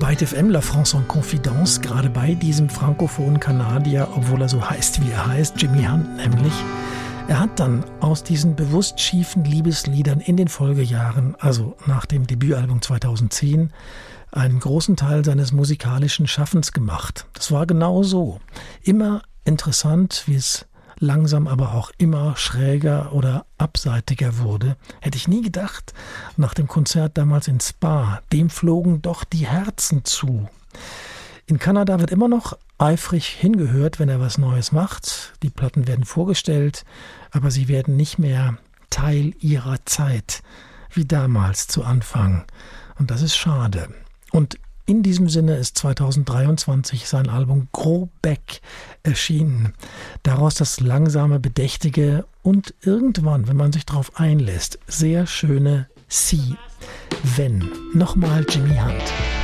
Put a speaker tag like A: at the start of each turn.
A: Byte FM, La France en Confidence, gerade bei diesem frankophonen Kanadier, obwohl er so heißt, wie er heißt, Jimmy Hunt nämlich. Er hat dann aus diesen bewusst schiefen Liebesliedern in den Folgejahren, also nach dem Debütalbum 2010, einen großen Teil seines musikalischen Schaffens gemacht. Das war genau so. Immer interessant, wie es langsam aber auch immer schräger oder abseitiger wurde. Hätte ich nie gedacht, nach dem Konzert damals in Spa, dem flogen doch die Herzen zu. In Kanada wird immer noch eifrig hingehört, wenn er was Neues macht. Die Platten werden vorgestellt, aber sie werden nicht mehr Teil ihrer Zeit, wie damals zu Anfang. Und das ist schade. Und in diesem Sinne ist 2023 sein Album Gros Bec erschienen. Daraus das langsame, bedächtige und irgendwann, wenn man sich darauf einlässt, sehr schöne Si. Wenn. Nochmal Jimmy Hunt.